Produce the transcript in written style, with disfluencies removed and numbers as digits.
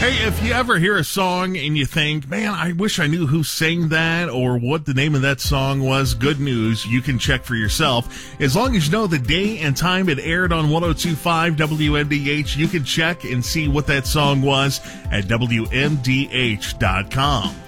Hey, if you ever hear a song and you think, man, I wish I knew who sang that or what the name of that song was, good news, you can check for yourself. As long as you know the day and time it aired on 102.5 WMDH, you can check and see what that song was at WMDH.com.